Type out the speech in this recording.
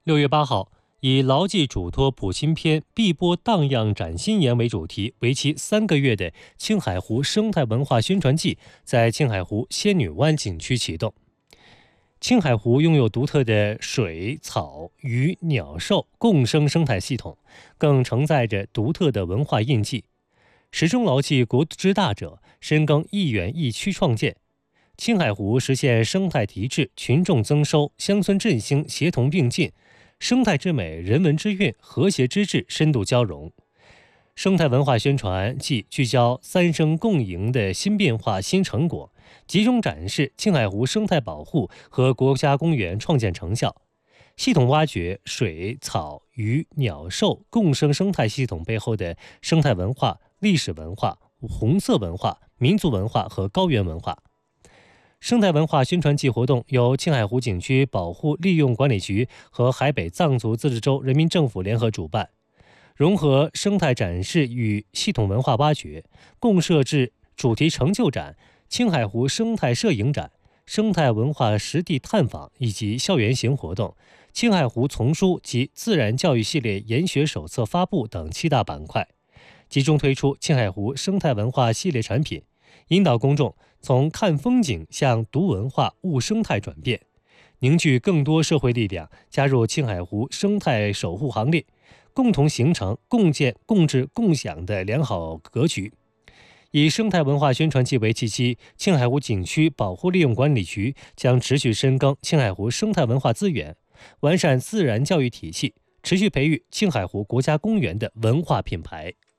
6月8号，以“牢记嘱托补新篇，碧波荡漾展新颜”为主题，为期3个月的青海湖生态文化宣传季在青海湖仙女湾景区启动。青海湖拥有独特的水、草、鱼、鸟兽共生生态系统，更承载着独特的文化印记。始终牢记国之大者，深耕一园一区创建。青海湖实现生态提质、群众增收、乡村振兴协同并进，生态之美、人文之韵、和谐之治深度交融。生态文化宣传既聚焦三生共赢的新变化新成果，集中展示青海湖生态保护和国家公园创建成效，系统挖掘水、草、鱼、鸟兽共生生态系统背后的生态文化、历史文化、红色文化、民族文化和高原文化。生态文化宣传季活动由青海湖景区保护利用管理局和海北藏族自治州人民政府联合主办，融合生态展示与系统文化挖掘，共设置主题成就展、青海湖生态摄影展、生态文化实地探访以及校园行活动、青海湖丛书及自然教育系列研学手册发布等7大板块，集中推出青海湖生态文化系列产品，引导公众从看风景向读文化、悟生态转变，凝聚更多社会力量，加入青海湖生态守护行列，共同形成共建、共治、共享的良好格局。以生态文化宣传季为契机，青海湖景区保护利用管理局将持续深耕青海湖生态文化资源，完善自然教育体系，持续培育青海湖国家公园的文化品牌。